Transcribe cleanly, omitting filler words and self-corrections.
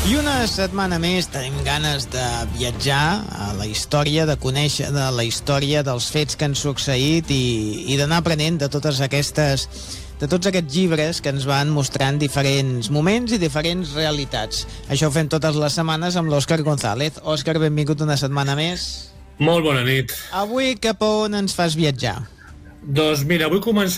I una setmana més tenim ganes de viatjar a la història, de conèixer de la història dels fets que han succeït i d'anar aprenent de tots aquests llibres que ens van mostrant diferents moments i diferents realitats. Això ho fem totes les setmanes amb l'Òscar González. Òscar, benvingut una setmana més. Molt bona nit. Avui cap a on ens fas viatjar? Doncs mira, vull començar